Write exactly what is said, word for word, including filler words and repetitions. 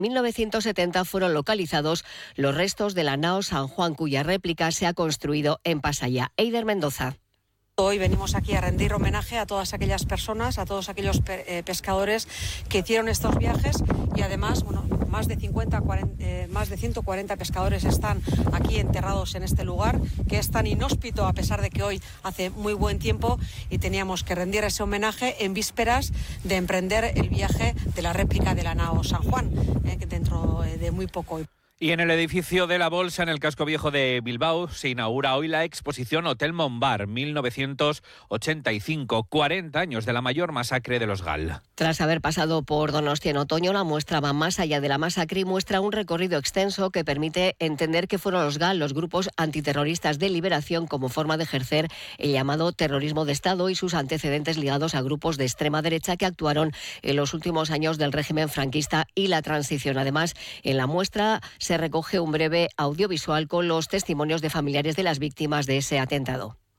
mil novecientos setenta fueron localizados los restos de la nao San Juan, cuya réplica se ha construido en Pasaia. Eider Mendoza. Hoy venimos aquí a rendir homenaje a todas aquellas personas, a todos aquellos pe- eh, pescadores que hicieron estos viajes y además, bueno, más de cincuenta, cuarenta, eh, más de ciento cuarenta pescadores están aquí enterrados en este lugar, que es tan inhóspito a pesar de que hoy hace muy buen tiempo y teníamos que rendir ese homenaje en vísperas de emprender el viaje de la réplica de la nao San Juan, eh, que dentro eh, de muy poco. Y en el edificio de la Bolsa, en el casco viejo de Bilbao, se inaugura hoy la exposición Hotel Montbar, mil novecientos ochenta y cinco, cuarenta años de la mayor masacre de los GAL. Tras haber pasado por Donostia en otoño, la muestra va más allá de la masacre y muestra un recorrido extenso que permite entender qué fueron los GAL, los grupos antiterroristas de liberación, como forma de ejercer el llamado terrorismo de Estado y sus antecedentes ligados a grupos de extrema derecha que actuaron en los últimos años del régimen franquista y la transición. Además, en la muestra se Se recoge un breve audiovisual con los testimonios de familiares de las víctimas de ese atentado.